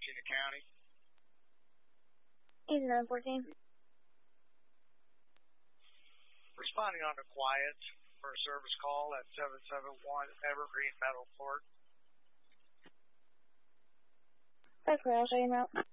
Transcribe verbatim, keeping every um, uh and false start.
Virginia County. eighty-nine fourteen. Responding on the quiet for a service call at seven seven one Evergreen Metal Court. That's where I'll show you out.